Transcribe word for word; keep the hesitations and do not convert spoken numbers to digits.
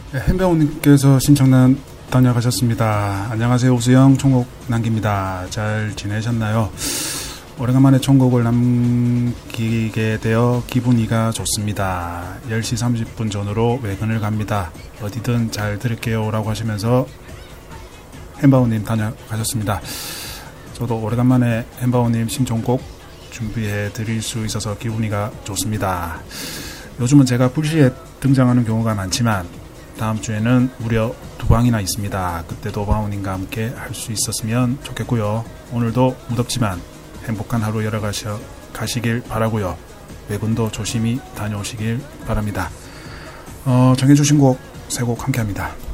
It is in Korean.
네, 햄배우님께서 신청난 다녀가셨습니다. 안녕하세요. 우수영 총곡 남깁니다. 잘 지내셨나요? 오래간만에 총곡을 남기게 되어 기분이가 좋습니다. 열 시 삼십 분 전후로 외근을 갑니다. 어디든 잘 들을게요 라고 하시면서 햄바오님 다녀가셨습니다. 저도 오래간만에 햄바오님 신청곡 준비해 드릴 수 있어서 기분이가 좋습니다. 요즘은 제가 불시에 등장하는 경우가 많지만 다음 주에는 무려 두 방이나 있습니다. 그때도 바오님과 함께 할 수 있었으면 좋겠고요. 오늘도 무덥지만 행복한 하루 열어가셔 가시길 바라고요. 외근도 조심히 다녀오시길 바랍니다. 어, 정해주신 곡 세 곡 함께합니다.